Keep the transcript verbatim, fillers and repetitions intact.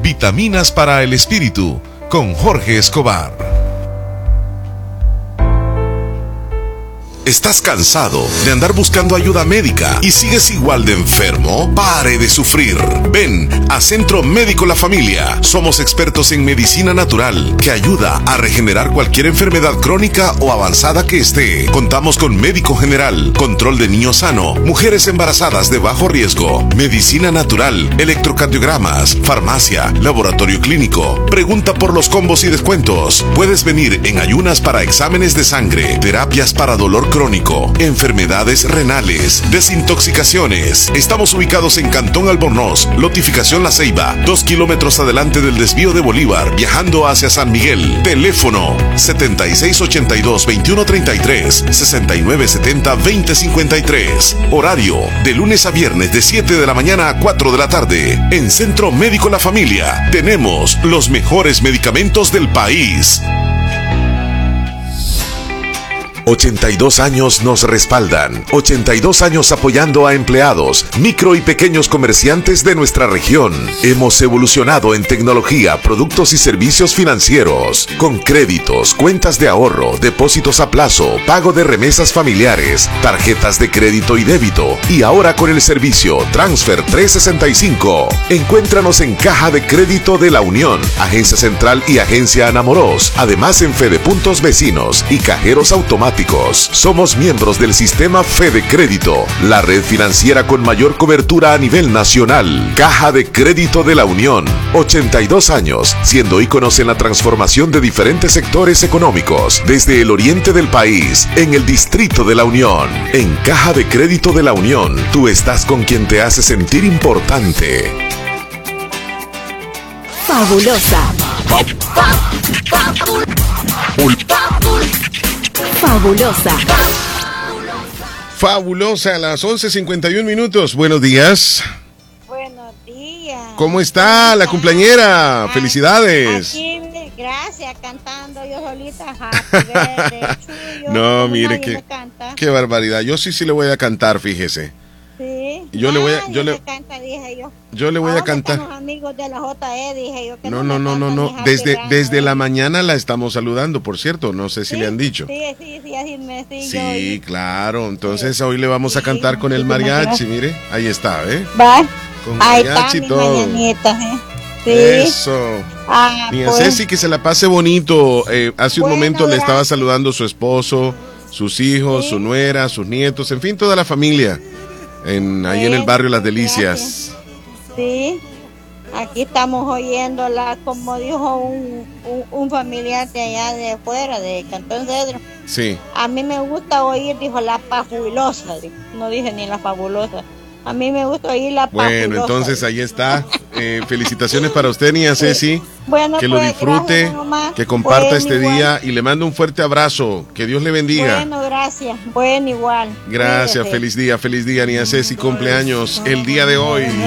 Vitaminas para el espíritu, con Jorge Escobar. ¿Estás cansado de andar buscando ayuda médica y sigues igual de enfermo? Pare de sufrir. Ven a Centro Médico La Familia. Somos expertos en medicina natural que ayuda a regenerar cualquier enfermedad crónica o avanzada que esté. Contamos con médico general, control de niño sano, mujeres embarazadas de bajo riesgo, medicina natural, electrocardiogramas, farmacia, laboratorio clínico. Pregunta por los combos y descuentos. Puedes venir en ayunas para exámenes de sangre, terapias para dolor crónico, enfermedades renales, desintoxicaciones. Estamos ubicados en Cantón Albornoz, Lotificación La Ceiba, dos kilómetros adelante del desvío de Bolívar, viajando hacia San Miguel. Teléfono setenta y seis ochenta y dos, veintiuno treinta y tres, sesenta y nueve setenta, veinte cincuenta y tres. Horario de lunes a viernes de siete de la mañana a cuatro de la tarde. En Centro Médico La Familia tenemos los mejores medicamentos del país. ochenta y dos años nos respaldan. ochenta y dos años apoyando a empleados, micro y pequeños comerciantes de nuestra región. Hemos evolucionado en tecnología, productos y servicios financieros, con créditos, cuentas de ahorro, depósitos a plazo, pago de remesas familiares, tarjetas de crédito y débito, y ahora con el servicio Transfer trescientos sesenta y cinco. Encuéntranos en Caja de Crédito de la Unión, Agencia Central y Agencia Anamoros, además en Fede Puntos Vecinos y cajeros automáticos. Somos miembros del sistema Fede Crédito, la red financiera con mayor cobertura a nivel nacional. Caja de Crédito de la Unión, ochenta y dos años, siendo íconos en la transformación de diferentes sectores económicos, desde el oriente del país, en el Distrito de la Unión. En Caja de Crédito de la Unión, tú estás con quien te hace sentir importante. Fabulosa. Fabulosa. Fabulosa, a las once cincuenta y un minutos. Buenos días. Buenos días. ¿Cómo está la cumpleañera? Felicidades. Aquí, gracias, cantando yo solita. Happy birthday to you. No, mire qué, qué barbaridad. Yo sí, sí le voy a cantar, fíjese. Sí. Yo ah, le voy a, yo le, canta, dije yo. yo le voy a cantar. Los amigos de la J E, dije yo que no, no, no, no, no, no. Desde, desde la mañana la estamos saludando, por cierto. No sé si ¿Sí? le han dicho. Sí, sí, sí, así me sí, Sí, yo, claro. Entonces hoy le vamos sí, a cantar con el mariachi, mire. Ahí está, ¿eh? Va. Con Ahí mariachi y está, todo. mañanitas, ¿eh? Sí. Eso. Ah, Ni pues. Ceci, que se la pase bonito. Eh, hace un Bueno, momento le estaba gracias. saludando su esposo, sus hijos, Sí. su nuera, sus nietos, en fin, toda la familia. En, ahí en el barrio Las Delicias. Gracias. Sí, aquí estamos oyéndola, como dijo un, un, un familiar de allá de afuera, de Cantón Cedro. Sí. A mí me gusta oír, dijo, la fabulosa. No dije ni la fabulosa. A mí me gusta oír la fabulosa. Bueno, entonces ahí está. Eh, felicitaciones para usted, niña Ceci. Bueno, que lo pues, disfrute, gracias, nomás. que comparta Bueno, este igual. día y le mando un fuerte abrazo. Que Dios le bendiga. Bueno, gracias. Bueno, igual. Gracias, Cuídese. feliz día, feliz día, niña Ceci, cumpleaños el día de hoy.